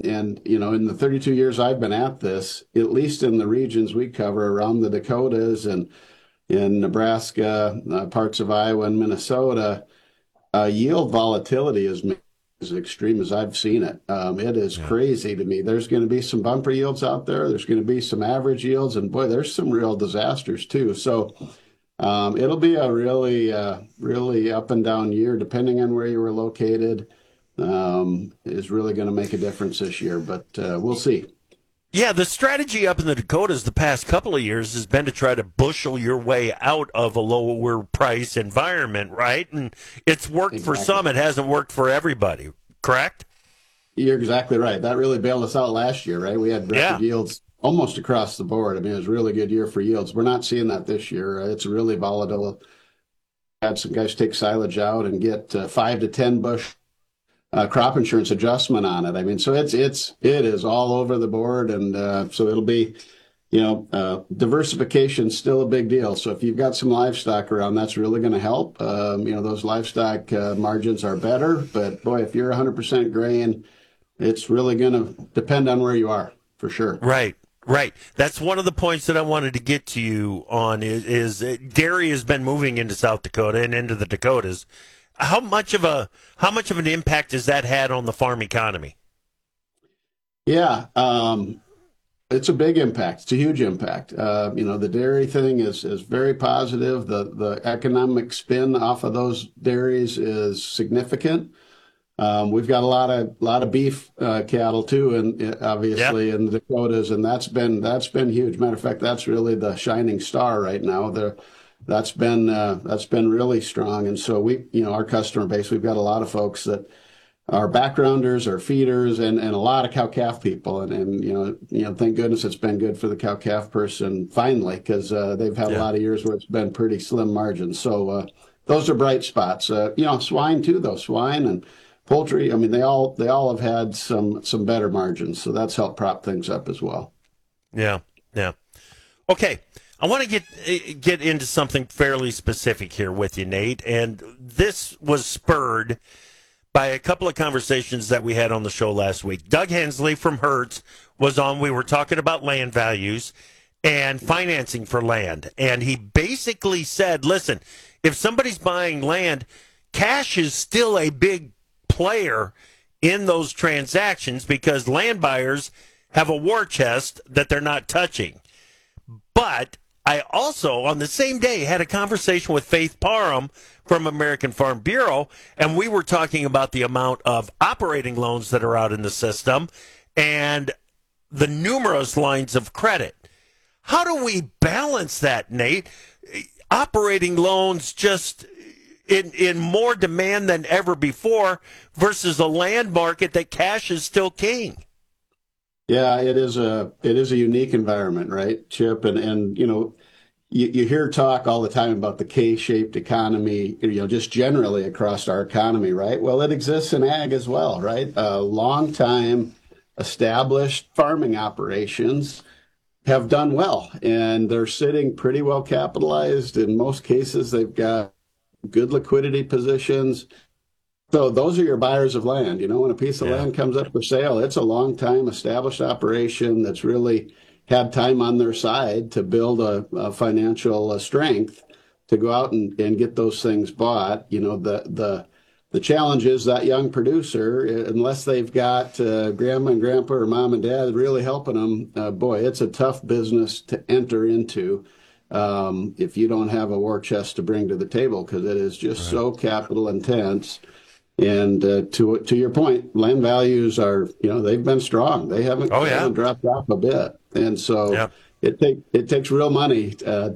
And, in the 32 years I've been at this, at least in the regions we cover around the Dakotas and in Nebraska, parts of Iowa and Minnesota, yield volatility is as extreme as I've seen it. It is Yeah. crazy to me. There's going to be some bumper yields out there. There's going to be some average yields, and boy, there's some real disasters too. So it'll be a really up and down year, depending on where you were located. Is really going to make a difference this year, but we'll see. Yeah, the strategy up in the Dakotas the past couple of years has been to try to bushel your way out of a lower price environment, right? And it's worked for Exactly. some, it hasn't worked for everybody, correct? You're exactly right. That really bailed us out last year, right? We had record Yeah. yields almost across the board. I mean, it was a really good year for yields. We're not seeing that this year. It's really volatile. Had some guys take silage out and get 5 to 10 bush crop insurance adjustment on it. I mean, so it is all over the board, and so it'll be, diversification still a big deal. So if you've got some livestock around, that's really going to help. Those livestock margins are better, but boy, if you're 100% grain, it's really going to depend on where you are, for sure. Right, right. That's one of the points that I wanted to get to you on is dairy has been moving into South Dakota and into the Dakotas. How much of an impact has that had on the farm economy? Yeah, it's a big impact. It's a huge impact. The dairy thing is very positive. The economic spin off of those dairies is significant. We've got a lot of beef cattle too, and Yep. obviously in the Dakotas, and that's been huge. Matter of fact, that's really the shining star right now. That's been really strong, and so our customer base, we've got a lot of folks that are backgrounders or feeders, and a lot of cow calf people, and thank goodness it's been good for the cow calf person finally, because they've had a Yeah. lot of years where it's been pretty slim margins. So those are bright spots. Swine too, though. Swine and poultry. I mean, they all have had some better margins, so that's helped prop things up as well. Yeah. Yeah. Okay. I want to get into something fairly specific here with you, Nate, and this was spurred by a couple of conversations that we had on the show last week. Doug Hensley from Hertz was on. We were talking about land values and financing for land. And he basically said, listen, if somebody's buying land, cash is still a big player in those transactions because land buyers have a war chest that they're not touching. But I also, on the same day, had a conversation with Faith Parham from American Farm Bureau, and we were talking about the amount of operating loans that are out in the system and the numerous lines of credit. How do we balance that, Nate? Operating loans just in more demand than ever before versus a land market that cash is still king. Yeah, it is a unique environment, right, Chip? And you hear talk all the time about the K-shaped economy, just generally across our economy, right? Well, it exists in ag as well, right? Long time established farming operations have done well, and they're sitting pretty well capitalized. In most cases, they've got good liquidity positions. So those are your buyers of land. When a piece of Yeah. land comes up for sale, it's a long time established operation that's really had time on their side to build a financial strength to go out and get those things bought. The challenge is that young producer, unless they've got grandma and grandpa or mom and dad really helping them, boy, it's a tough business to enter into if you don't have a war chest to bring to the table, because it is just Right. so capital intense. And to your point, land values are, they've been strong. They haven't Oh, they yeah. haven't dropped off a bit, and so Yeah. it takes real money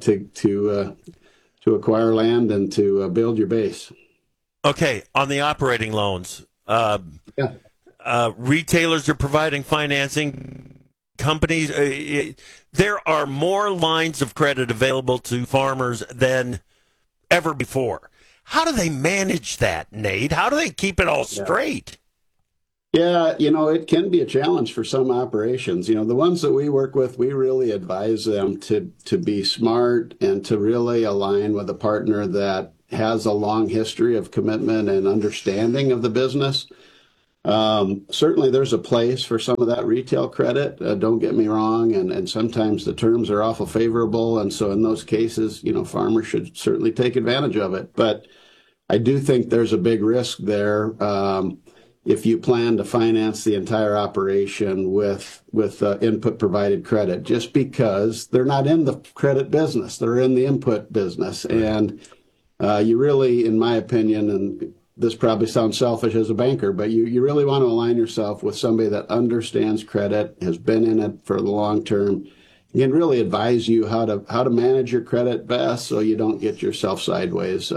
to acquire land and to build your base. Okay, on the operating loans, Yeah. retailers are providing financing. Companies, there are more lines of credit available to farmers than ever before. How do they manage that, Nate? How do they keep it all Yeah. straight? Yeah, it can be a challenge for some operations. The ones that we work with, we really advise them to be smart and to really align with a partner that has a long history of commitment and understanding of the business. Certainly there's a place for some of that retail credit. Don't get me wrong. And sometimes the terms are awful favorable. And so in those cases, farmers should certainly take advantage of it. But I do think there's a big risk there. If you plan to finance the entire operation with input provided credit, just because they're not in the credit business, they're in the input business. And you really, in my opinion, and this probably sounds selfish as a banker, but you really want to align yourself with somebody that understands credit, has been in it for the long term, and can really advise you how to manage your credit best so you don't get yourself sideways.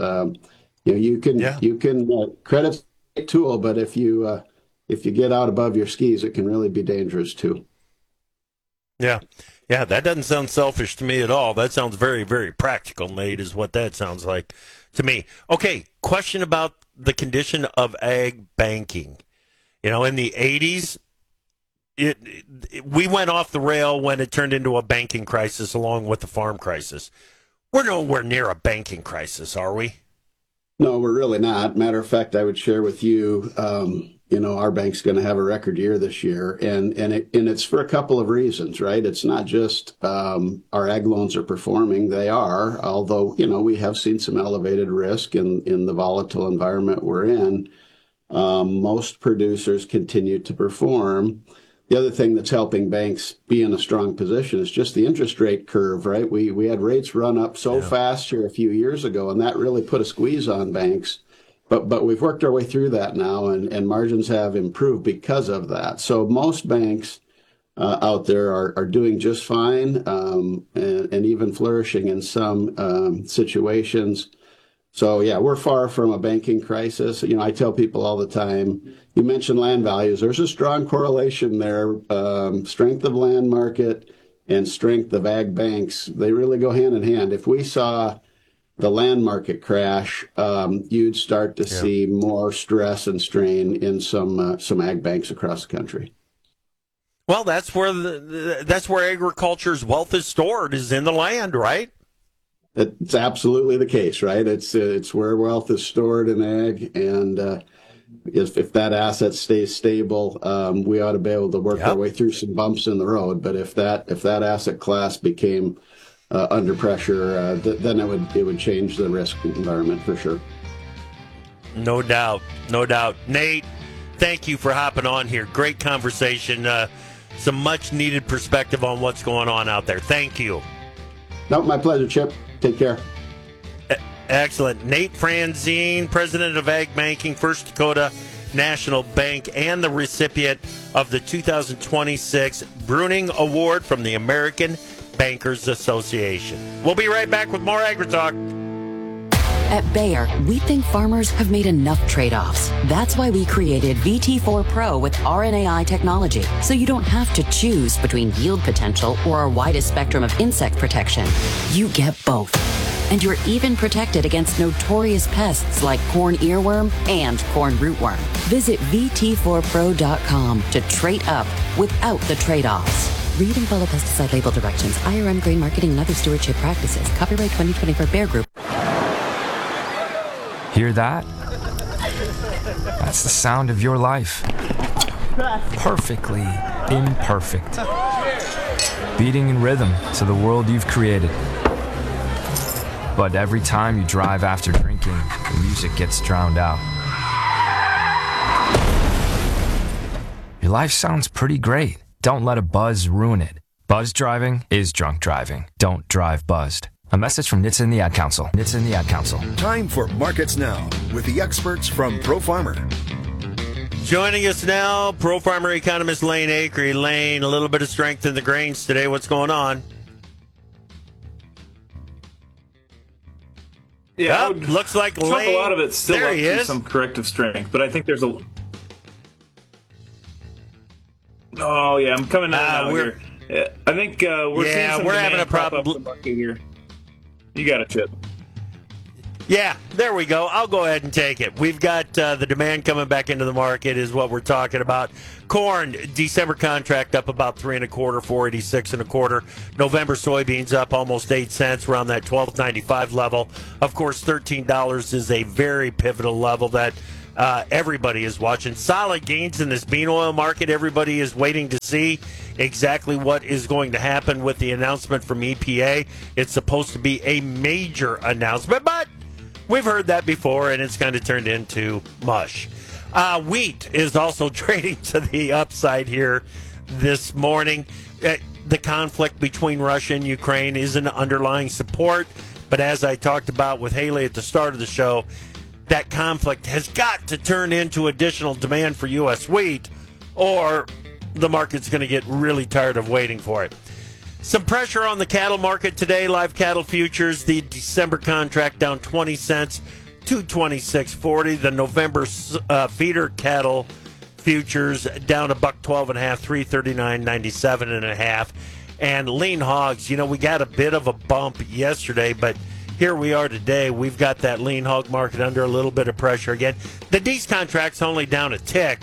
Credit's a tool, but if you get out above your skis, it can really be dangerous too. Yeah, that doesn't sound selfish to me at all. That sounds very, very practical, Nate, is what that sounds like to me. Okay, question about the condition of ag banking. In the 80s, we went off the rail when it turned into a banking crisis along with the farm crisis. We're nowhere near a banking crisis, are we? No, we're really not. Matter of fact, I would share with you, our bank's going to have a record year this year, and it's for a couple of reasons, right? It's not just our ag loans are performing; they are. Although we have seen some elevated risk in the volatile environment we're in. Most producers continue to perform. The other thing that's helping banks be in a strong position is just the interest rate curve, right? We had rates run up so fast here a few years ago, and that really put a squeeze on banks. But we've worked our way through that now, and margins have improved because of that. So most banks out there are doing just fine, and even flourishing in some situations. So, yeah, we're far from a banking crisis. I tell people all the time, you mentioned land values. There's a strong correlation there. Strength of land market and strength of ag banks, they really go hand in hand. If we saw the land market crash, you'd start to see more stress and strain in some ag banks across the country. Well, that's where agriculture's wealth is stored, is in the land, right? It's absolutely the case, right? It's where wealth is stored in ag, and if that asset stays stable, we ought to be able to work our way through some bumps in the road. But if that asset class became under pressure, then it would change the risk environment for sure. No doubt. Nate, thank you for hopping on here. Great conversation. Some much needed perspective on what's going on out there. Thank you. No, my pleasure, Chip. Take care. Excellent. Nate Franzine, president of Ag Banking, First Dakota National Bank, and the recipient of the 2026 Bruning Award from the American Bankers Association. We'll be right back with more AgriTalk. At Bayer, we think farmers have made enough trade-offs. That's why we created VT4 Pro with RNAi technology, so you don't have to choose between yield potential or our widest spectrum of insect protection. You get both. And you're even protected against notorious pests like corn earworm and corn rootworm. Visit VT4Pro.com to trade up without the trade-offs. Read and follow pesticide label directions, IRM grain marketing and other stewardship practices. Copyright 2020 for Bayer Group. Hear that? That's the sound of your life. Perfectly imperfect. Beating in rhythm to the world you've created. But every time you drive after drinking, the music gets drowned out. Your life sounds pretty great. Don't let a buzz ruin it. Buzz driving is drunk driving. Don't drive buzzed. A message from NHTSA and the Ad Council. NHTSA and the Ad Council. Time for Markets Now with the experts from ProFarmer. Joining us now, ProFarmer economist Lane Acree. Lane, a little bit of strength in the grains today. What's going on? Yeah, looks like Lane. A lot of it's still there up he to is. some corrective strength, but I think there's a. Oh yeah, I'm coming out here. I think we're seeing some having a problem. Up the market here. You got it, Chip. Yeah, there we go. I'll go ahead and take it. We've got the demand coming back into the market is what we're talking about. Corn, December contract up about 3 1/4, 486 1/4. November soybeans up almost 8 cents, around that $12.95 level. Of course, $13 is a very pivotal level that everybody is watching. Solid gains in this bean oil market. Everybody is waiting to see exactly what is going to happen with the announcement from EPA. It's supposed to be a major announcement, but we've heard that before, and it's kind of turned into mush. Wheat is also trading to the upside here this morning. The conflict between Russia and Ukraine is an underlying support, but as I talked about with Haley at the start of the show, that conflict has got to turn into additional demand for U.S. wheat, or the market's going to get really tired of waiting for it. Some pressure on the cattle market today. Live cattle futures, the December contract down 20 cents, 226.40. The November feeder cattle futures down $1.12.5, 339.97.5. And lean hogs, we got a bit of a bump yesterday, but here we are today. We've got that lean hog market under a little bit of pressure again. The D's contract's only down a tick,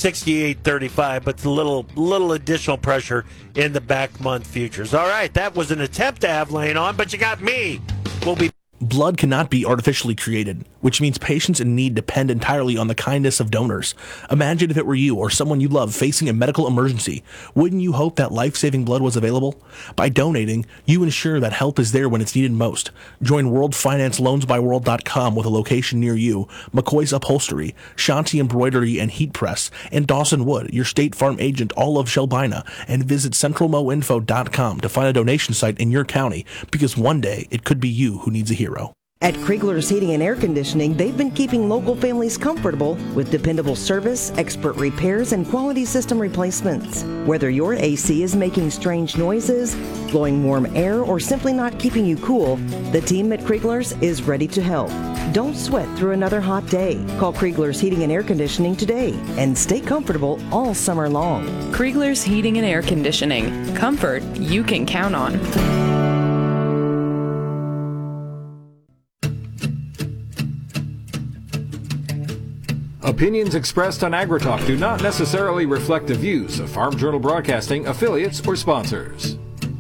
68.35, but a little additional pressure in the back month futures. All right, that was an attempt to have Lane on, but you got me. We'll be. Blood cannot be artificially created, which means patients in need depend entirely on the kindness of donors. Imagine if it were you or someone you love facing a medical emergency. Wouldn't you hope that life-saving blood was available? By donating, you ensure that help is there when it's needed most. Join World Finance LoansByWorld.com with a location near you, McCoy's Upholstery, Shanti Embroidery and Heat Press, and Dawson Wood, your State Farm agent, all of Shelbina, and visit CentralMoInfo.com to find a donation site in your county, because one day it could be you who needs a hero. At Kriegler's Heating and Air Conditioning, they've been keeping local families comfortable with dependable service, expert repairs, and quality system replacements. Whether your AC is making strange noises, blowing warm air, or simply not keeping you cool, the team at Kriegler's is ready to help. Don't sweat through another hot day. Call Kriegler's Heating and Air Conditioning today and stay comfortable all summer long. Kriegler's Heating and Air Conditioning. Comfort you can count on. Opinions expressed on AgriTalk do not necessarily reflect the views of Farm Journal Broadcasting, affiliates, or sponsors.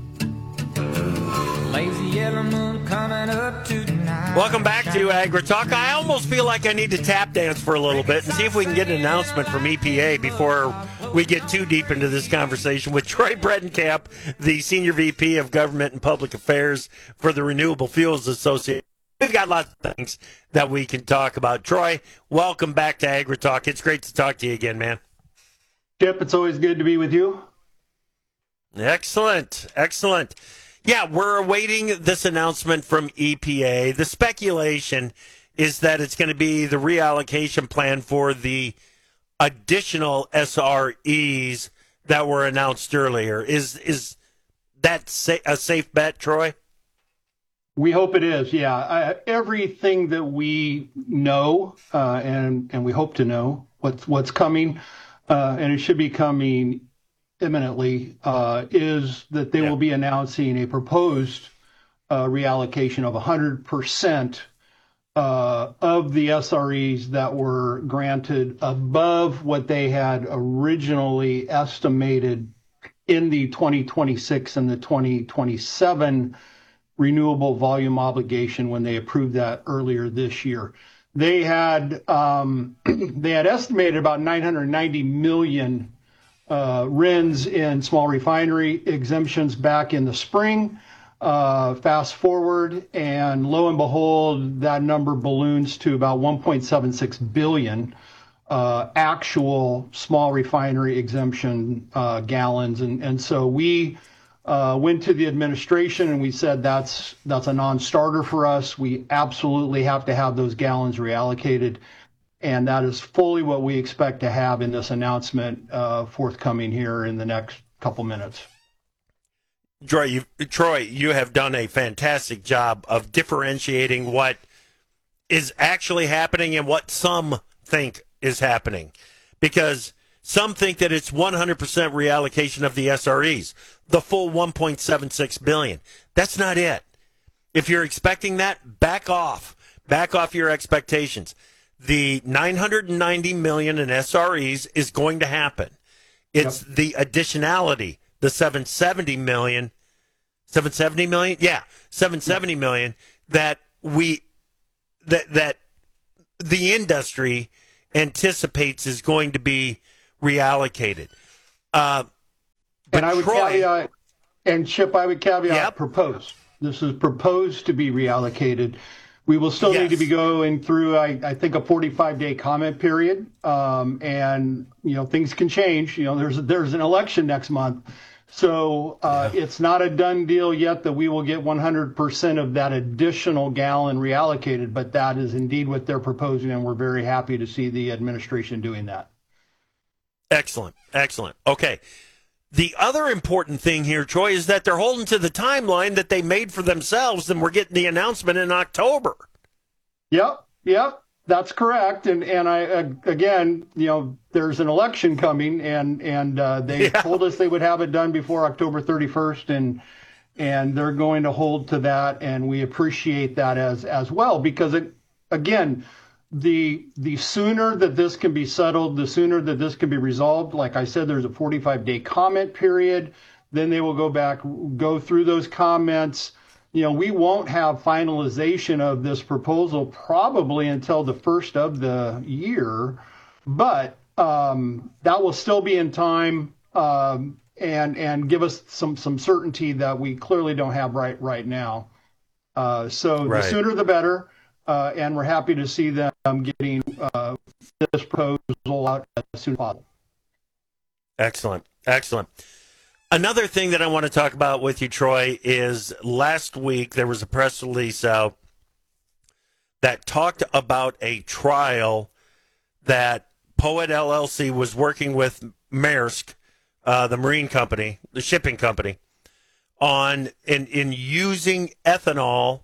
Welcome back to AgriTalk. I almost feel like I need to tap dance for a little bit and see if we can get an announcement from EPA before we get too deep into this conversation with Troy Bredenkamp, the Senior VP of Government and Public Affairs for the Renewable Fuels Association. We've got lots of things that we can talk about. Troy, welcome back to AgriTalk. It's great to talk to you again, man. Chip, it's always good to be with you. Excellent. Yeah, we're awaiting this announcement from EPA. The speculation is that it's going to be the reallocation plan for the additional SREs that were announced earlier. Is that a safe bet, Troy? We hope it is, yeah. Everything that we know, and we hope to know what's coming, and it should be coming imminently, is that they will be announcing a proposed reallocation of 100% of the SREs that were granted above what they had originally estimated in the 2026 and the 2027 renewable volume obligation when they approved that earlier this year. They had estimated about 990 million RINs in small refinery exemptions back in the spring. Fast forward, and lo and behold, that number balloons to about 1.76 billion actual small refinery exemption gallons, and so we went to the administration and we said that's a non-starter for us. We absolutely have to have those gallons reallocated, and that is fully what we expect to have in this announcement forthcoming here in the next couple minutes. Troy, you have done a fantastic job of differentiating what is actually happening and what some think is happening, because some think that it's 100% reallocation of the SREs, the full 1.76 billion. That's not it. If you're expecting that, back off your expectations. The 990 million in SREs is going to happen. It's the additionality, the 770 million that the industry anticipates is going to be reallocated. And I would caveat, and Chip, I would caveat Yep. proposed. This is proposed to be reallocated. We will still need to be going through, I think, a 45-day comment period. And, things can change. There's an election next month. So it's not a done deal yet that we will get 100% of that additional gallon reallocated, but that is indeed what they're proposing, and we're very happy to see the administration doing that. Excellent. Okay. The other important thing here, Troy, is that they're holding to the timeline that they made for themselves, and we're getting the announcement in October. Yep, that's correct. And again, there's an election coming, and they told us they would have it done before October 31st, and they're going to hold to that, and we appreciate that as well, because again, the sooner that this can be settled, the sooner that this can be resolved. Like I said, there's a 45-day comment period. Then they will go through those comments. We won't have finalization of this proposal probably until the first of the year, but that will still be in time and give us some certainty that we clearly don't have right now. The sooner the better. And we're happy to see them getting this proposal out as soon as possible. Excellent. Another thing that I want to talk about with you, Troy, is last week there was a press release out that talked about a trial that Poet LLC was working with Maersk, the marine company, the shipping company, on in using ethanol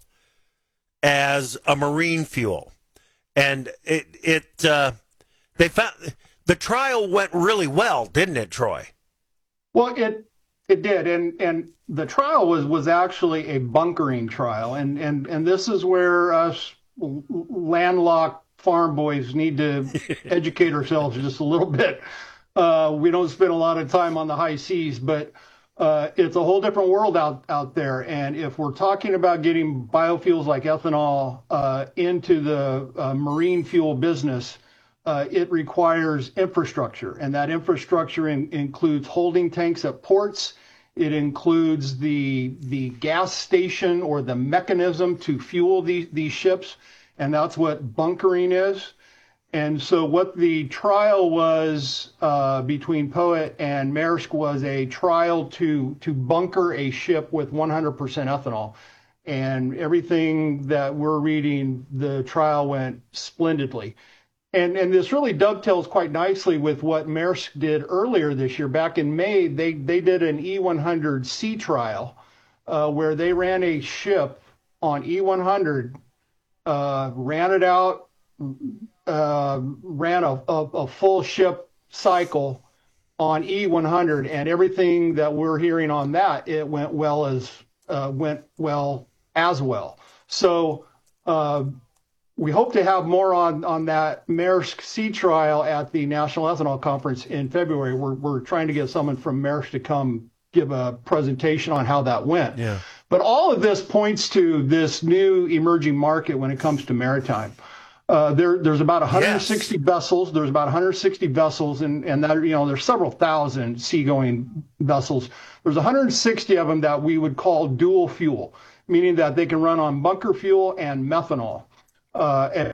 as a marine fuel. And they found the trial went really well, didn't it, Troy? Well, it did, and the trial was actually a bunkering trial, and this is where us landlocked farm boys need to educate ourselves just a little bit. We don't spend a lot of time on the high seas, but it's a whole different world out there. And if we're talking about getting biofuels like ethanol into the marine fuel business, it requires infrastructure. And that infrastructure includes holding tanks at ports. It includes the gas station or the mechanism to fuel these ships. And that's what bunkering is. And so what the trial was between Poet and Maersk was a trial to bunker a ship with 100% ethanol. And everything that we're reading, the trial went splendidly. And this really dovetails quite nicely with what Maersk did earlier this year. Back in May, they did an E100 sea trial where they ran a ship on E100, ran it out, ran a full ship cycle on E100, and everything that we're hearing on that, it went well as well. So we hope to have more on that Maersk sea trial at the National Ethanol Conference in February. We're trying to get someone from Maersk to come give a presentation on how that went. Yeah. But all of this points to this new emerging market when it comes to maritime. There's about 160 vessels. There's about 160 vessels, and that, there's several thousand seagoing vessels. There's 160 of them that we would call dual fuel, meaning that they can run on bunker fuel and methanol. And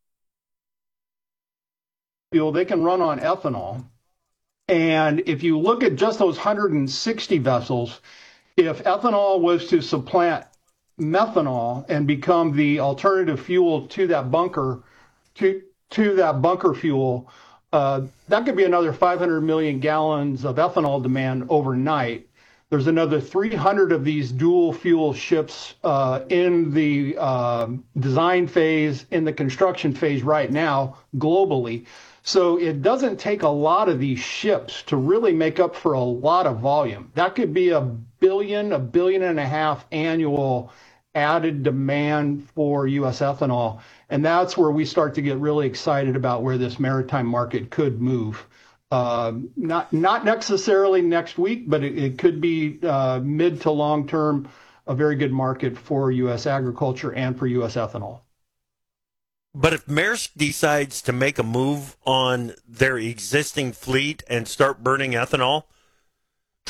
fuel, they can run on ethanol. And if you look at just those 160 vessels, if ethanol was to supplant methanol and become the alternative fuel to that bunker, to that bunker fuel, that could be another 500 million gallons of ethanol demand overnight. There's another 300 of these dual fuel ships in the design phase, in the construction phase right now, globally. So it doesn't take a lot of these ships to really make up for a lot of volume. That could be $1 billion, billion and a half annual added demand for U.S. ethanol. And that's where we start to get really excited about where this maritime market could move. Not necessarily next week, but it could be mid to long term, a very good market for U.S. agriculture and for U.S. ethanol. But if Maersk decides to make a move on their existing fleet and start burning ethanol,